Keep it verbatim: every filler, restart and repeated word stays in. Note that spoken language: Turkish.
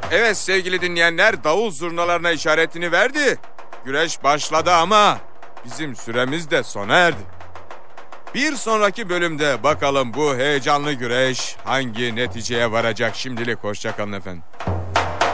Evet sevgili dinleyenler, davul zurnalarına işaretini verdi. Güreş başladı ama bizim süremiz de sona erdi. Bir sonraki bölümde bakalım bu heyecanlı güreş hangi neticeye varacak. Şimdilik hoşça kalın efendim.